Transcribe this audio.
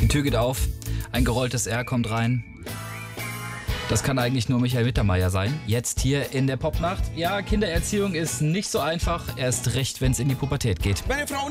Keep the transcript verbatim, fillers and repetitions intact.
Tür geht auf, ein gerolltes R kommt rein. Das kann eigentlich nur Michael Mittermeier sein. Jetzt hier in der Popnacht. Ja, Kindererziehung ist nicht so einfach, erst recht, wenn es in die Pubertät geht. Meine Frau